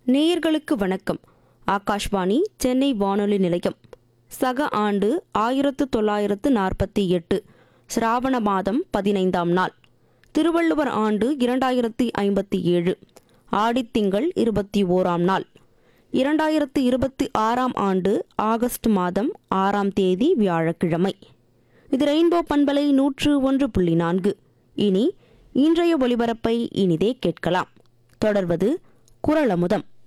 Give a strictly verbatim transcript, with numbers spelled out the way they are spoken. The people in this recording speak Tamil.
நேயர்களுக்கு வணக்கம். ஆகாஷ்வாணி சென்னை வானொலி நிலையம். சக ஆண்டு ஆயிரத்து தொள்ளாயிரத்து நாற்பத்தி எட்டு சிராவண மாதம் பதினைந்தாம் நாள். திருவள்ளுவர் ஆண்டு இரண்டாயிரத்தி ஐம்பத்தி ஏழு ஆடித்திங்கள் இருபத்தி ஓராம் நாள். இரண்டாயிரத்து இருபத்தி ஆறாம் ஆண்டு ஆகஸ்ட் மாதம் ஆறாம் தேதி வியாழக்கிழமை. இது ரெயின்போ பண்பலை நூற்று ஒன்று புள்ளி நான்கு. இனி இன்றைய ஒலிபரப்பை இனிதே கேட்கலாம். தொடர்வது குறளமுதம்.